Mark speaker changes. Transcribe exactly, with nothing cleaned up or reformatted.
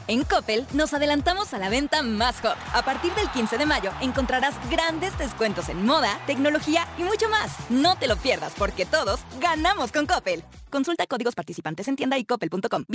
Speaker 1: En Coppel nos adelantamos a la venta más hot. A partir del quince de mayo encontrarás grandes descuentos en moda, tecnología y mucho más. No te lo pierdas porque todos ganamos con Coppel. Consulta códigos participantes en tienda y coppel punto com.